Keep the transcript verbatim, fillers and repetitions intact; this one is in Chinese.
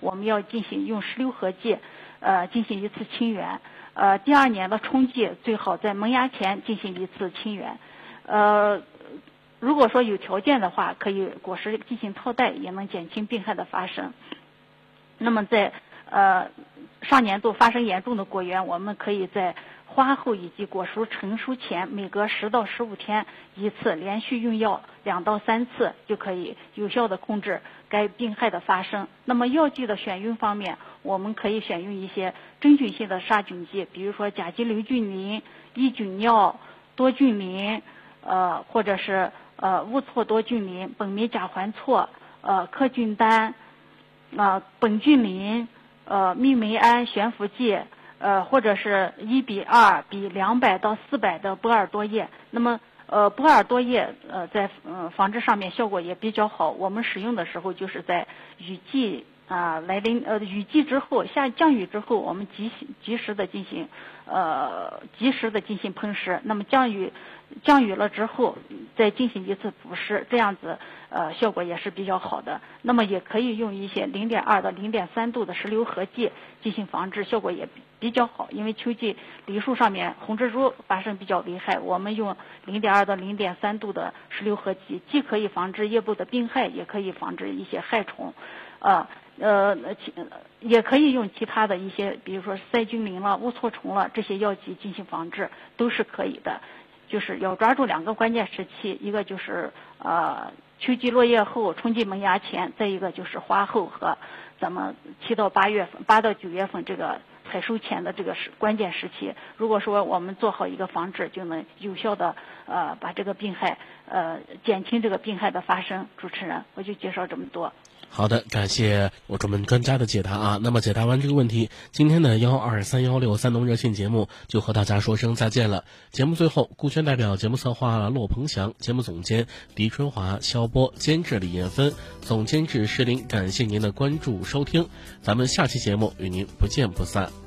我们要进行用石榴合剂，呃，进行一次清源。呃，第二年的春季最好在萌芽前进行一次清源。呃，如果说有条件的话，可以果实进行套袋，也能减轻病害的发生。那么在呃上年度发生严重的果源，我们可以在花后以及果熟成熟前每隔十到十五天一次，连续用药两到三次，就可以有效的控制该病害的发生。那么药剂的选用方面，我们可以选用一些真菌性的杀菌剂，比如说甲基硫菌磷、抑菌药、多菌磷，呃或者是呃戊唑多菌磷、苯米甲环唑、呃克菌丹、啊、呃、苯菌磷、呃密霉胺悬浮剂。呃，或者是一比二比两百到四百的波尔多液。那么，呃，波尔多液呃在呃防治上面效果也比较好。我们使用的时候就是在雨季啊、呃、来临呃雨季之后，下降雨之后，我们及及时的进行呃及时的进行喷施。那么降雨降雨了之后，再进行一次补施，这样子呃效果也是比较好的。那么也可以用一些零点二到零点三度的石榴合剂进行防治，效果也比比较好。因为秋季梨树上面红蜘蛛发生比较厉害，我们用零点二到零点三度的石榴合剂，既可以防治叶部的病害，也可以防治一些害虫，呃呃也可以用其他的一些，比如说赛菌磷了、戊唑虫了这些药剂进行防治，都是可以的。就是要抓住两个关键时期，一个就是呃秋季落叶后、春季萌芽前，再一个就是花后和咱们七到八月份、八到九月份这个采收前的这个是关键时期。如果说我们做好一个防治，就能有效的呃把这个病害呃减轻这个病害的发生。主持人，我就介绍这么多。 好的，感谢我们专家的解答啊。那么解答完这个问题，今天的幺二三幺六三农热线节目就和大家说声再见了。节目最后，顾轩代表节目策划骆鹏翔、节目总监狄春华、肖波、监制李艳芬、总监制施林，感谢您的关注收听，咱们下期节目与您不见不散。